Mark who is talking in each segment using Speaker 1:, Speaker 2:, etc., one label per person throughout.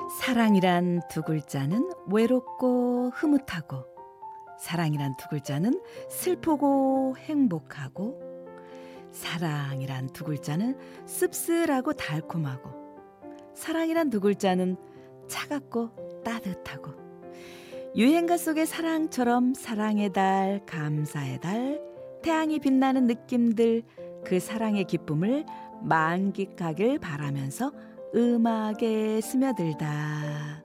Speaker 1: 사랑이란 두 글자는 외롭고 흐뭇하고, 사랑이란 두 글자는 슬프고 행복하고, 사랑이란 두 글자는 씁쓸하고 달콤하고, 사랑이란 두 글자는 차갑고 따뜻하고, 유행가 속의 사랑처럼 사랑의 달, 감사의 달, 태양이 빛나는 느낌들, 그 사랑의 기쁨을 만끽하길 바라면서 음악에 스며들다.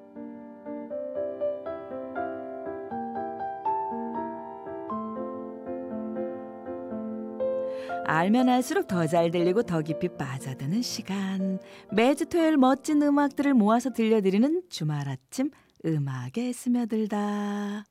Speaker 1: 알면 알수록 더 잘 들리고 더 깊이 빠져드는 시간. 매주 토요일 멋진 음악들을 모아서 들려드리는 주말 아침 음악에 스며들다.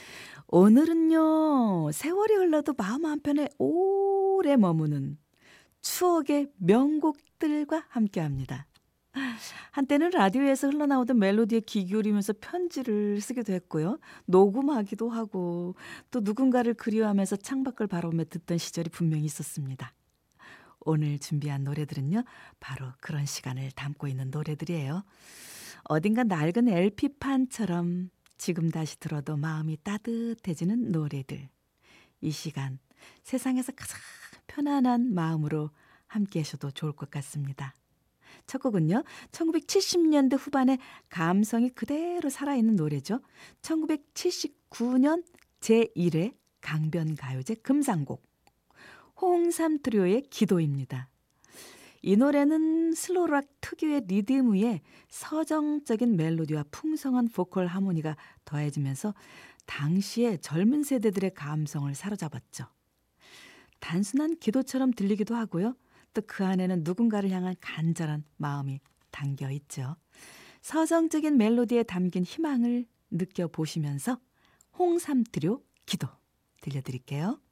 Speaker 1: 오늘은요, 세월이 흘러도 마음 한편에 오래 머무는 추억의 명곡들과 함께합니다. 한때는 라디오에서 흘러나오던 멜로디에 귀 기울이면서 편지를 쓰기도 했고요. 녹음하기도 하고, 또 누군가를 그리워하면서 창밖을 바라보며 듣던 시절이 분명히 있었습니다. 오늘 준비한 노래들은요, 바로 그런 시간을 담고 있는 노래들이에요. 어딘가 낡은 LP판처럼 지금 다시 들어도 마음이 따뜻해지는 노래들. 이 시간 세상에서 가장 편안한 마음으로 함께 하셔도 좋을 것 같습니다. 첫 곡은요, 1970년대 후반에 감성이 그대로 살아있는 노래죠. 1979년 제1회 강변가요제 금상곡 홍삼 트리오의 기도입니다. 이 노래는 슬로우락 특유의 리듬 위에 서정적인 멜로디와 풍성한 보컬 하모니가 더해지면서 당시의 젊은 세대들의 감성을 사로잡았죠. 단순한 기도처럼 들리기도 하고요. 또 그 안에는 누군가를 향한 간절한 마음이 담겨 있죠. 서정적인 멜로디에 담긴 희망을 느껴보시면서 홍삼 트리오 기도 들려드릴게요.